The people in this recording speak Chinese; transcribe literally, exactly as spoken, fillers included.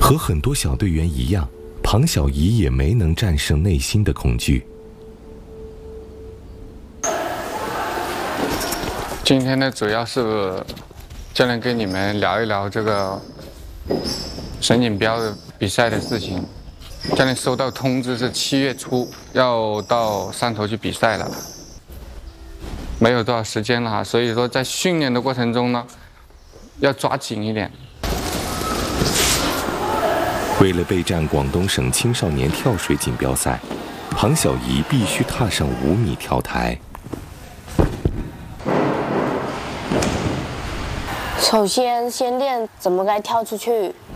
和很多小队员一样，庞小怡也没能战胜内心的恐惧。 今天呢，主要是教练跟你们聊一聊这个沈锦标的比赛的事情。教练收到通知是七月初要到汕头去比赛了，没有多少时间了哈，所以说在训练的过程中呢，要抓紧一点。 为了备战广东省青少年跳水锦标赛，庞小怡必须踏上五米跳台。 首先，先练怎么该跳出去。